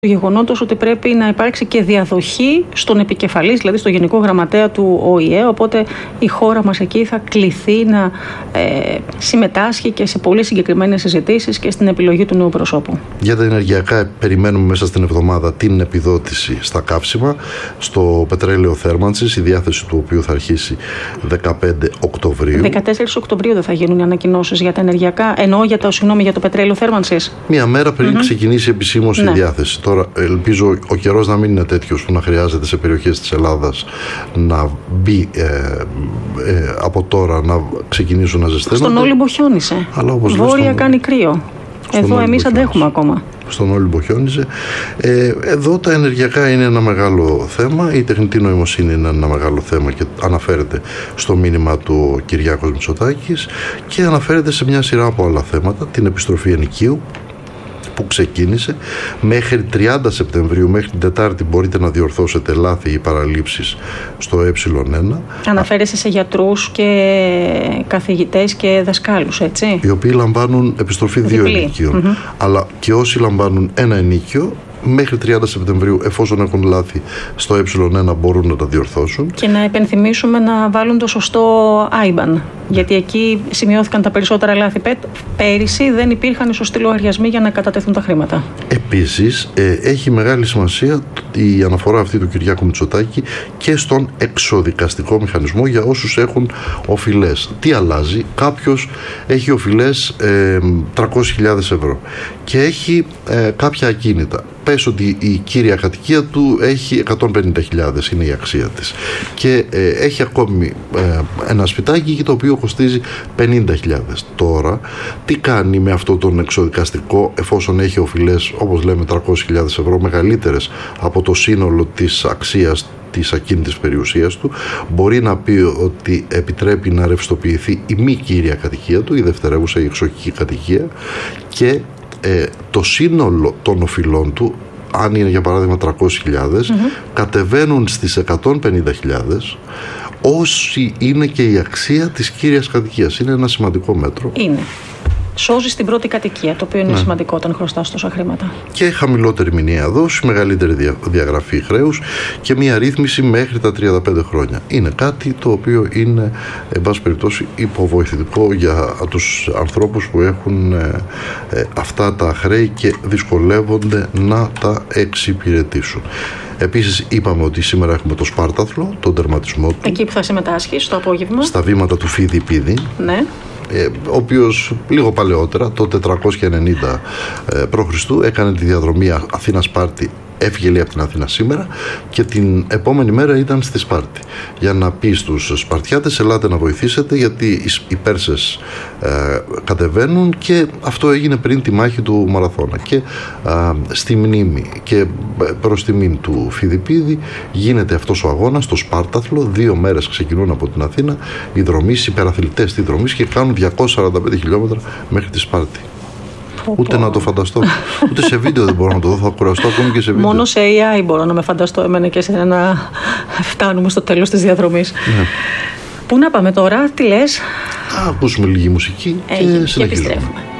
του γεγονότος ότι πρέπει να υπάρξει και διαδοχή στον επικεφαλής, δηλαδή στο Γενικό Γραμματέα του ΟΗΕ, οπότε η χώρα μας εκεί θα κληθεί να συμμετάσχει και σε πολύ συγκεκριμένες συζητήσεις και στην επιλογή του νέου προσώπου. Για τα ενεργειακά περιμένουμε μέσα στην εβδομάδα την επιδότηση στα καύσιμα, στο πετρέλαιο θέρμανσης, η διάθεση του οποίου θα αρχίσει 15 Οκτωβρίου. 14 Οκτωβρίου δεν θα γίνουν οι ανακοινώσεις για τα ενεργειακά, εννοώ για το πετρέλαιο θέρμανσης. Μία μέρα πριν ξεκινήσει επισήμως η διάθεση. Τώρα ελπίζω ο καιρός να μην είναι τέτοιος που να χρειάζεται σε περιοχές της Ελλάδας να μπει από τώρα να ξεκινήσουν να ζεσταίνονται. Στον Όλυμπο χιόνισε. Βόρεια κάνει κρύο. Εδώ εμείς αντέχουμε ακόμα. Στον Όλυμπο χιόνιζε. Εδώ τα ενεργειακά είναι ένα μεγάλο θέμα. Η τεχνητή νοημοσύνη είναι ένα μεγάλο θέμα και αναφέρεται στο μήνυμα του Κυριάκος Μητσοτάκης και αναφέρεται σε μια σειρά από άλλα θέματα. Την επιστροφή ενοικίου που ξεκίνησε. Μέχρι 30 Σεπτεμβρίου, μέχρι την Τετάρτη, μπορείτε να διορθώσετε λάθη ή παραλήψεις στο ε1. Αναφέρεσαι σε γιατρούς και καθηγητές και δασκάλους, έτσι. Οι οποίοι λαμβάνουν επιστροφή 2 ενοικίων. Αλλά και όσοι λαμβάνουν ένα ενοίκιο, μέχρι 30 Σεπτεμβρίου, εφόσον έχουν λάθη στο ε1, μπορούν να τα διορθώσουν. Και να επενθυμίσουμε να βάλουν το σωστό IBAN. Γιατί εκεί σημειώθηκαν τα περισσότερα λάθη. Πέρυσι δεν υπήρχαν οι σωστοί λογαριασμοί για να κατατεθούν τα χρήματα. Επίσης, έχει μεγάλη σημασία η αναφορά αυτή του Κυριάκου Μητσοτάκη και στον εξοδικαστικό μηχανισμό για όσους έχουν οφειλές. Τι αλλάζει? Κάποιος έχει οφειλές 300.000 ευρώ και έχει κάποια ακίνητα. Πες ότι η κύρια κατοικία του έχει 150.000, είναι η αξία της. Και έχει ακόμη ένα σπιτάκι το οποίο κοστίζει 50.000. Τώρα, τι κάνει με αυτό τον εξοδικαστικό, εφόσον έχει οφειλές, όπως λέμε, 300.000 ευρώ, μεγαλύτερες από το σύνολο της αξίας της ακίνητης περιουσίας του? Μπορεί να πει ότι επιτρέπει να ρευστοποιηθεί η μη κύρια κατοικία του, η δευτερεύουσα, η εξοχική κατοικία, και το σύνολο των οφειλών του, αν είναι για παράδειγμα 300.000, κατεβαίνουν στις 150.000, όσοι είναι και η αξία της κύριας κατοικίας. Είναι ένα σημαντικό μέτρο. Είναι. Σώζει την πρώτη κατοικία, το οποίο είναι σημαντικό όταν χρωστάς τόσα χρήματα. Και χαμηλότερη μηνιαία δόση, μεγαλύτερη διαγραφή χρέους και μια ρύθμιση μέχρι τα 35 χρόνια. Είναι κάτι το οποίο είναι, εν πάση περιπτώσει, υποβοηθητικό για τους ανθρώπους που έχουν αυτά τα χρέη και δυσκολεύονται να τα εξυπηρετήσουν. Επίσης, είπαμε ότι σήμερα έχουμε το Σπάρταθλο, τον τερματισμό του. Εκεί που θα συμμετάσχει το απόγευμα. Στα βήματα του Φίδη-Πίδη. Ναι. Ο οποίος λίγο παλαιότερα, το 490 π.Χ., έκανε τη διαδρομή Αθήνα-Σπάρτη. Έφυγε λέει από την Αθήνα σήμερα και την επόμενη μέρα ήταν στη Σπάρτη για να πει στους Σπαρτιάτες: ελάτε να βοηθήσετε, γιατί οι Πέρσες κατεβαίνουν. Και αυτό έγινε πριν τη μάχη του Μαραθώνα. Και στη μνήμη και προς τιμήν του Φιδιπίδη γίνεται αυτός ο αγώνας, το Σπάρταθλο. 2 μέρες ξεκινούν από την Αθήνα οι δρομείς, οι υπεραθλητές τη δρομής, και κάνουν 245 χιλιόμετρα μέχρι τη Σπάρτη. Ούτε να το φανταστώ. Ούτε σε βίντεο δεν μπορώ να το δω. Θα κουραστώ ακόμη και σε βίντεο. Μόνο σε AI μπορώ να με φανταστώ εμένα και σε να φτάνουμε στο τέλος της διαδρομής. Ναι. Πού να πάμε τώρα, τι λες? Ακούσουμε λίγη μουσική και συνεχίζουμε.